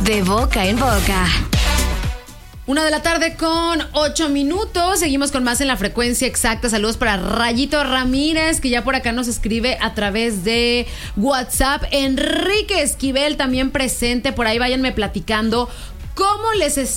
De boca en boca. 1:08 p.m. Seguimos con más en la frecuencia exacta. Saludos para Rayito Ramírez, que ya por acá nos escribe a través de WhatsApp. Enrique Esquivel también presente. Por ahí váyanme platicando cómo les